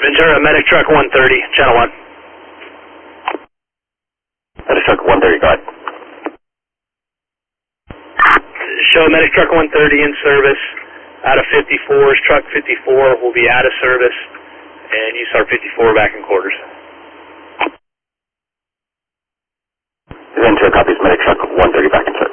Ventura, medic truck 130, channel 1. Medic truck 130, go ahead. Show medic truck 130 in service out of 54s. Truck 54 will be out of service, and USAR 54 back in quarters.